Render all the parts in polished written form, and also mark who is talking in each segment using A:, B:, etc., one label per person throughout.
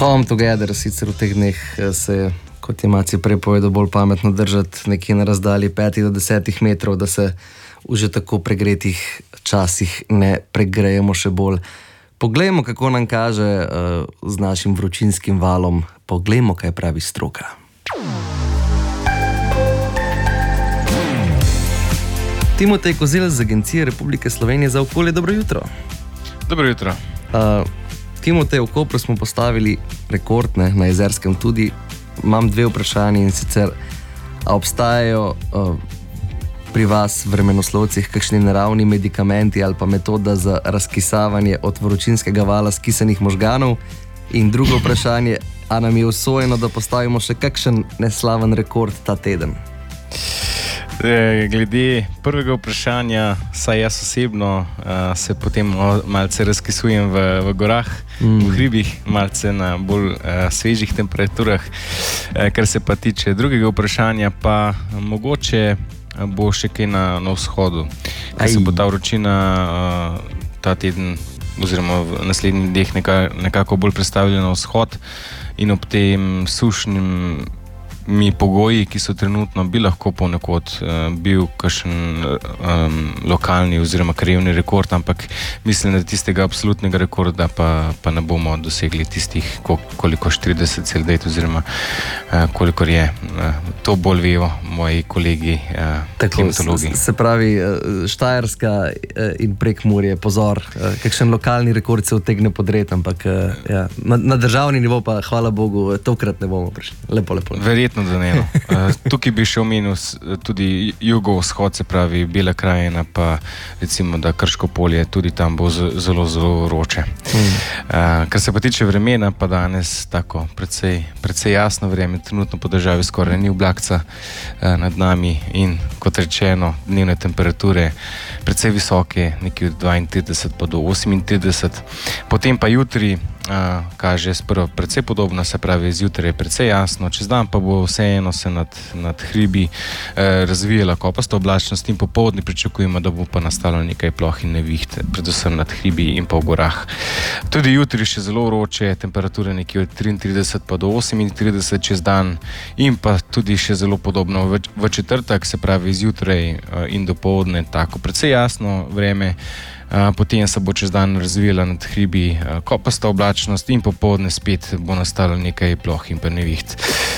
A: Come together, sicer v teh dneh se, kot je Maci prej povedal, bolj pametno držati nekje na razdalji 5 do 10 metrov, da se v že tako pregretih časih ne pregrejemo še bolj. Poglejmo, kako nam kaže z našim vročinskim valom. Poglejmo, kaj pravi stroka. Timotej Kozel z Agencije Republike Slovenije za okolje, dobro jutro.
B: Dobro jutro.
A: Timotej, v Kopru smo postavili rekord, na Jezerskem tudi. Imam dve vprašanje, in sicer, a obstajajo pri vas, vremenoslovcih, kakšni naravni medikamenti ali pa metoda za razkisavanje od vročinskega vala skisanih možganov? In drugo vprašanje, a nam je usojeno, da postavimo še kakšen neslaven rekord ta teden?
B: Glede prvega vprašanja, saj jaz osebno se potem malce razkisujem v gorah, v hribih, malce na bolj svežih temperaturah. Kar se pa tiče drugega vprašanja, pa mogoče bo še kaj na vzhodu. Ker se bo ta vročina ta teden oziroma v naslednjih dneh nekako bolj prestavila na vzhod in ob tem sušnim pogoji, ki so trenutno, bi lahko ponekod bil kakšen lokalni oziroma krajevni rekord, ampak mislim, da tistega absolutnega rekorda pa ne bomo dosegli tistih, koliko 40 oziroma kolikor je. To bolj vejo moji kolegi klimatologi.
A: Se pravi, Štajerska in Prekmurje, pozor, kakšen lokalni rekord se utegne podreti, ampak ja, na državni nivo pa, hvala Bogu, tokrat ne bomo prišli. Lepo.
B: Verjetno, da ne. Tukaj bi še omenil tudi jugovzhod, se pravi Bela krajina, pa recimo, da Krško polje, tudi tam bo zelo, zelo vroče. Kar se pa tiče vremena, pa danes tako precej jasno vreme, trenutno po državi skoraj ni oblakca nad nami in kot rečeno, dnevne temperature precej visoke, nekje od 32 pa do 38. Potem pa jutri kaže sprva precej podobno, se pravi zjutraj je precej jasno, čez dan pa bo vseeno se nad hribi razvijala kopasta oblačnost in popoldne pričakujemo, da bo pa nastalo nekaj ploh in neviht, predvsem nad hribi in pa v gorah. Tudi jutri še zelo vroče, temperature nekje od 33 pa do 38 čez dan in pa tudi še zelo podobno v četrtek, se pravi zjutraj in dopoldne tako precej jasno vreme. Potem se bo čez dan razvijala nad hribi kopasta oblačnost in popoldne spet bo nastalo nekaj ploh in pa neviht.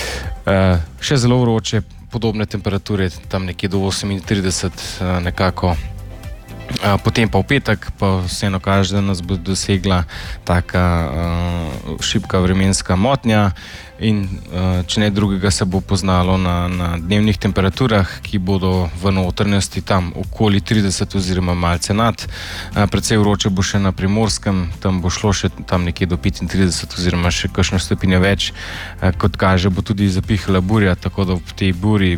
B: Še zelo vroče, podobne temperature, tam nekje do 38 nekako. Potem pa v petek pa vseeno kaže, da nas bo dosegla taka šibka vremenska motnja in če ne drugega se bo poznalo na dnevnih temperaturah, ki bodo v notranjosti tam okoli 30 oziroma malce nad. Precej vroče bo še na Primorskem, tam bo šlo še tam nekje do 35 oziroma še kakšno stopinjo več. Kot kaže, bo tudi zapihala burja, tako da v tej burji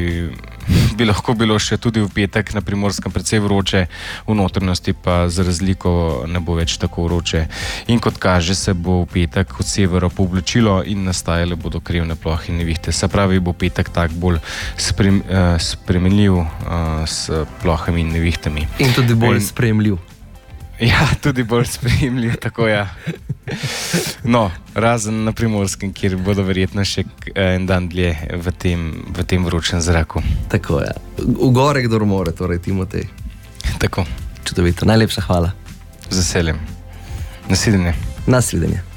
B: bi lahko bilo še tudi v petek na Primorskem precej vroče, v notranjosti pa za razliko ne bo več tako vroče. In kot kaže, se bo v petek od severa pooblačilo in nastajale bodo krajevne plohe in nevihte. Se pravi, bo petek tak bolj spremenljiv s plohami in nevihtami.
A: In tudi bolj sprejemljiv.
B: Ja, tudi bolj sprejemljiv, tako ja. No, razen na Primorskem, kjer bodo verjetno še en dan dlje v tem vročem zraku.
A: Tako ja. V gore, kdor more, torej Timotej.
B: Tako.
A: Čudovito, najlepša hvala.
B: Z veseljem. Nasvidenje.